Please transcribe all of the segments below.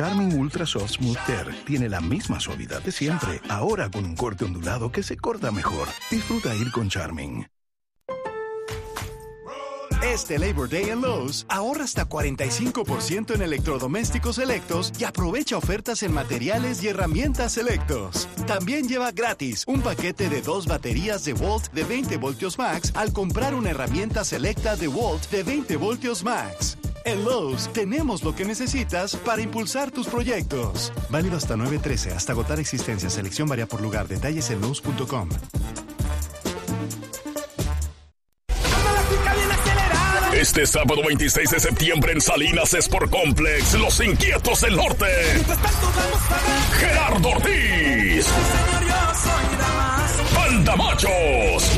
Charmin Ultra Soft Smooth Tear tiene la misma suavidad de siempre, ahora con un corte ondulado que se corta mejor. Disfruta ir con Charmin. Este Labor Day en Lowe's, ahorra hasta 45% en electrodomésticos selectos y aprovecha ofertas en materiales y herramientas selectos. También lleva gratis un paquete de 2 baterías DeWalt de 20 voltios max al comprar una herramienta selecta DeWalt de 20 voltios max. En Lowe's tenemos lo que necesitas para impulsar tus proyectos. Válido hasta 9/13, hasta agotar existencia. Selección varía por lugar. Detalles en Lowe's.com. Este sábado 26 de septiembre en Salinas Sport Complex, Los Inquietos del Norte. Gerardo Ortiz. Banda Machos.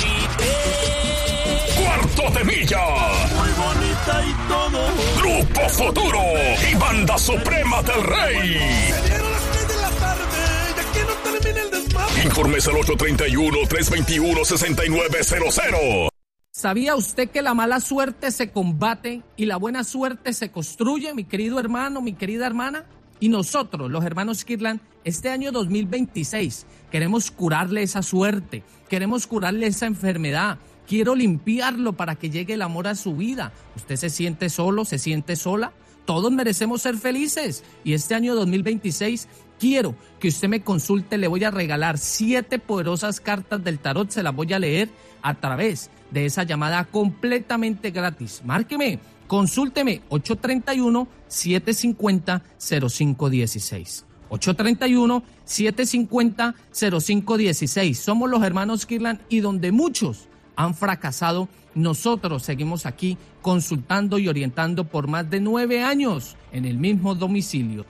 Cuarto de Milla. Muy bonita y todo. Grupo Futuro y Banda Suprema del Rey. Se dieron las 3 de la tarde, ya que no termine el desmadre. Informes al 831-321-6900. ¿Sabía usted que la mala suerte se combate y la buena suerte se construye, mi querido hermano, mi querida hermana? Y nosotros, los hermanos Kirtland, este año 2026, queremos curarle esa suerte, queremos curarle esa enfermedad. Quiero limpiarlo para que llegue el amor a su vida. ¿Usted se siente solo, se siente sola? Todos merecemos ser felices. Y este año 2026 quiero que usted me consulte. Le voy a regalar 7 poderosas cartas del tarot. Se las voy a leer a través de esa llamada completamente gratis. Márqueme, consúlteme 831-750-0516. 831-750-0516. Somos los hermanos Kirtland y donde muchos han fracasado, nosotros seguimos aquí consultando y orientando por más de 9 años en el mismo domicilio.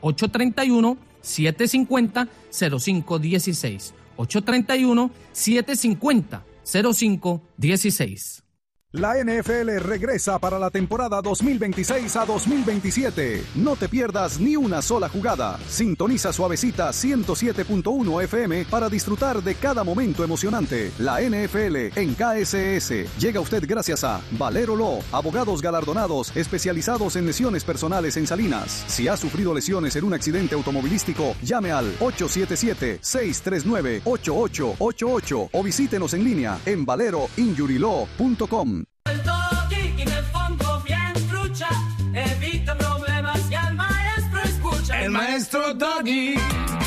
831-750-0516. 831-750-0516. La NFL regresa para la temporada 2026 a 2027. No te pierdas ni una sola jugada. Sintoniza Suavecita 107.1 FM para disfrutar de cada momento emocionante. La NFL en KSS. Llega a usted gracias a Valero Law, abogados galardonados especializados en lesiones personales en Salinas. Si ha sufrido lesiones en un accidente automovilístico, llame al 877-639-8888 o visítenos en línea en valeroinjurylaw.com. El Doggy en el fondo bien trucha, evita problemas y al maestro escucha. El maestro Doggy.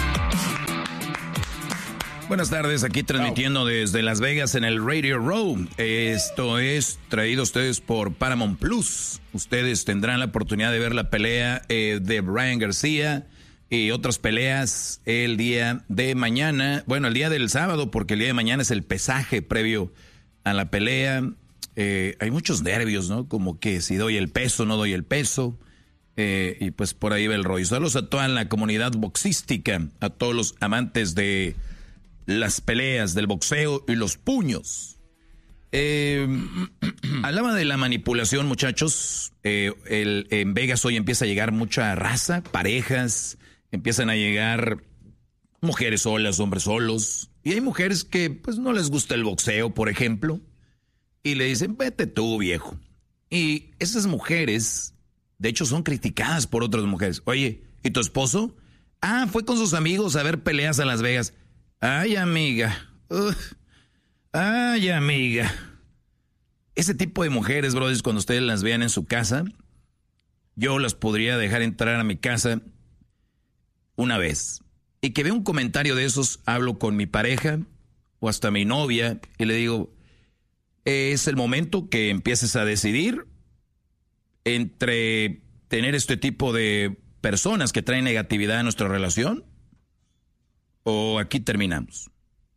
Buenas tardes, aquí transmitiendo desde Las Vegas en el Radio Row. Esto es traído a ustedes por Paramount Plus. Ustedes tendrán la oportunidad de ver la pelea de Brian García y otras peleas el día de mañana. Bueno, el día del sábado, porque el día de mañana es el pesaje previo a la pelea. Hay muchos nervios, ¿no? Como que si doy el peso, no doy el peso. Y pues por ahí va el rollo. Saludos a toda la comunidad boxística, a todos los amantes de las peleas, del boxeo y los puños. Hablaba de la manipulación, muchachos. En Vegas hoy empieza a llegar mucha raza, parejas. Empiezan a llegar mujeres solas, hombres solos. Y hay mujeres que pues no les gusta el boxeo, por ejemplo. Y le dicen, vete tú, viejo. Y esas mujeres, de hecho, son criticadas por otras mujeres. Oye, ¿y tu esposo? Ah, fue con sus amigos a ver peleas a Las Vegas. Ay, amiga. Ay, amiga. Ese tipo de mujeres, brothers, cuando ustedes las vean en su casa, yo las podría dejar entrar a mi casa una vez. Y que vea un comentario de esos, hablo con mi pareja o hasta mi novia y le digo, es el momento que empieces a decidir entre tener este tipo de personas que traen negatividad a nuestra relación o aquí terminamos.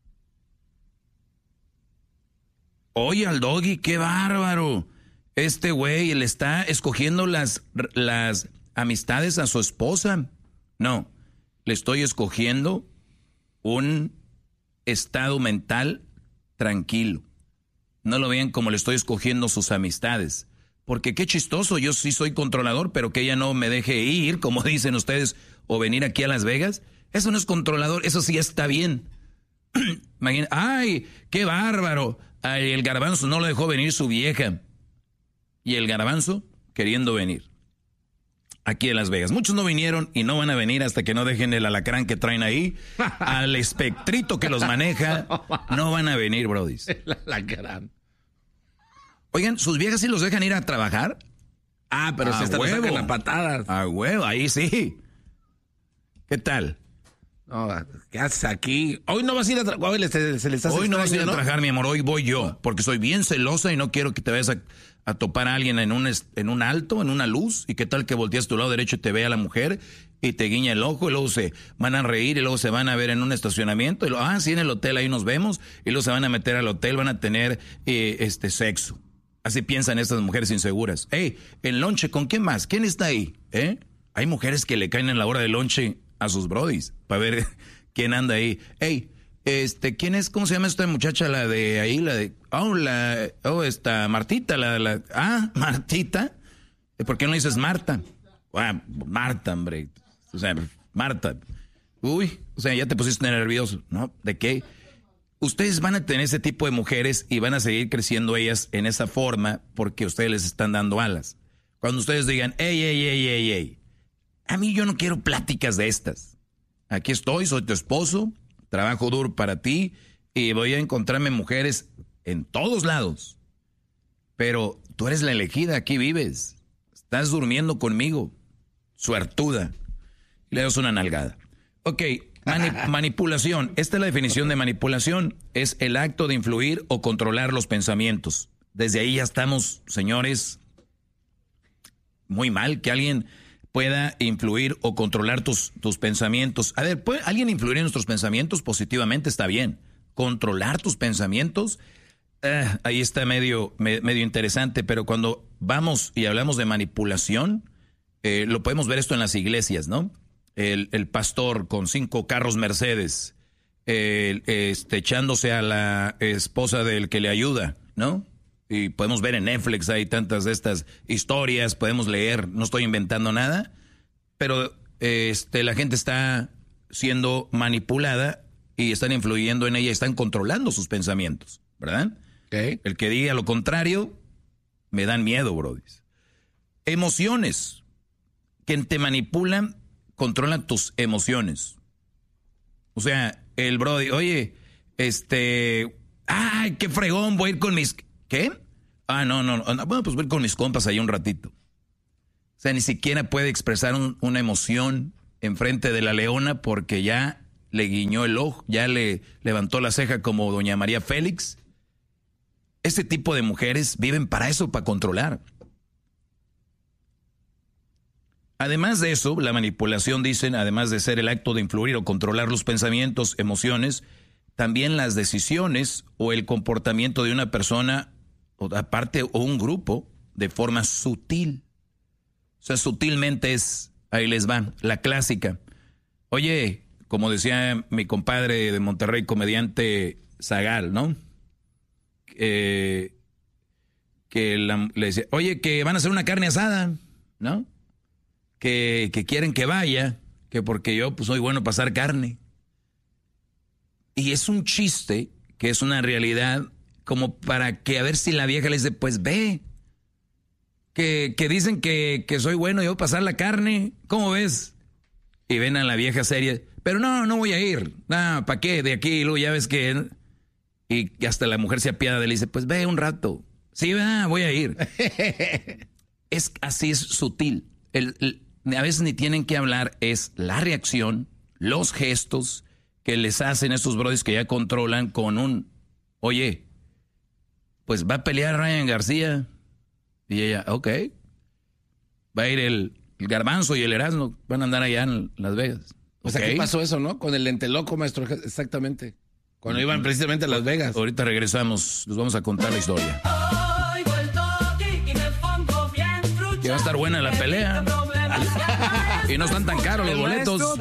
Oye, al Doggy, qué bárbaro. Este güey le está escogiendo las amistades a su esposa. No, le estoy escogiendo un estado mental tranquilo. No lo vean como le estoy escogiendo sus amistades. Porque qué chistoso, yo sí soy controlador, pero que ella no me deje ir, como dicen ustedes, o venir aquí a Las Vegas. Eso no es controlador, eso sí está bien. Ay, qué bárbaro. Ay, el Garbanzo no lo dejó venir su vieja. Y el Garbanzo queriendo venir. aquí en Las Vegas. Muchos no vinieron y no van a venir hasta que no dejen el alacrán que traen ahí. Al espectrito que los maneja, no van a venir, brodis. El alacrán. Oigan, ¿sus viejas sí los dejan ir a trabajar? Ah, pero se están sacando las patadas. A huevo, ahí sí. ¿Qué tal? No, ¿qué haces aquí? Hoy no vas a ir a trabajar. Hoy no vas a ir a trabajar, mi amor. Hoy voy yo. Porque soy bien celosa y no quiero que te vayas a topar a alguien en un alto, en una luz. Y qué tal que volteas tu lado derecho y te vea la mujer y te guiña el ojo. Y luego se van a reír y luego se van a ver en un estacionamiento. Y luego, sí, en el hotel ahí nos vemos. Y luego se van a meter al hotel, van a tener sexo. Así piensan estas mujeres inseguras. El lonche, ¿con quién más? ¿Quién está ahí? Hay mujeres que le caen en la hora del lonche a sus brodis para ver quién anda ahí. ¿Quién es? ¿Cómo se llama esta muchacha? La de ahí, Martita, Martita. ¿Por qué no dices Marta? Marta, hombre. O sea, Marta. Uy, o sea, ya te pusiste nervioso, ¿no? ¿De qué? Ustedes van a tener ese tipo de mujeres y van a seguir creciendo ellas en esa forma porque ustedes les están dando alas. Cuando ustedes digan, ey, a mí yo no quiero pláticas de estas. Aquí estoy, soy tu esposo, trabajo duro para ti y voy a encontrarme mujeres en todos lados. Pero tú eres la elegida, aquí vives. Estás durmiendo conmigo. Suertuda. Y le das una nalgada. Ok, manipulación. Esta es la definición de manipulación. Es el acto de influir o controlar los pensamientos. Desde ahí ya estamos, señores, muy mal que alguien pueda influir o controlar tus pensamientos. A ver, ¿puede alguien influir en nuestros pensamientos positivamente? Está bien. Controlar tus pensamientos, ahí está medio interesante, pero cuando vamos y hablamos de manipulación, lo podemos ver esto en las iglesias, ¿no? El pastor con 5 carros Mercedes, echándose a la esposa del que le ayuda, ¿no? Y podemos ver en Netflix, hay tantas de estas historias, podemos leer, no estoy inventando nada, pero la gente está siendo manipulada y están influyendo en ella, están controlando sus pensamientos, ¿verdad? Okay. El que diga lo contrario, me dan miedo, brodis. Emociones. Quien te manipula, controla tus emociones. O sea, el brody, oye, ay, qué fregón, voy a ir con mis... ¿Qué? No. Bueno, pues voy con mis compas ahí un ratito. O sea, ni siquiera puede expresar una emoción enfrente de la leona porque ya le guiñó el ojo, ya le levantó la ceja como doña María Félix. Este tipo de mujeres viven para eso, para controlar. Además de eso, la manipulación, dicen, además de ser el acto de influir o controlar los pensamientos, emociones, también las decisiones o el comportamiento de una persona aparte o un grupo de forma sutil. O sea, sutilmente es, ahí les va, la clásica. Oye, como decía mi compadre de Monterrey, comediante Zagal, ¿no? Le decía, oye, que van a hacer una carne asada, ¿no? Que quieren que vaya, que porque yo pues soy bueno para asar carne. Y es un chiste, que es una realidad, como para que a ver si la vieja le dice, pues ve, que dicen que soy bueno yo para asar la carne, ¿cómo ves? Y ven a la vieja seria, pero no voy a ir, ¿para qué? De aquí, y luego ya ves que... Y hasta la mujer se apiada de él y dice, pues ve un rato, sí, voy a ir. Así es sutil, a veces ni tienen que hablar, es la reacción, los gestos que les hacen estos brodis que ya controlan con un, oye, pues va a pelear Ryan García. Y ella, ok. Va a ir el Garbanzo y el Erasmo, van a andar allá en Las Vegas. Pues aquí pasó eso, ¿no? Con el lente loco, maestro, exactamente. Cuando iban precisamente a Las Vegas. Ahorita regresamos, les vamos a contar la historia. Que va a estar buena la pelea. Y no están tan caros los boletos.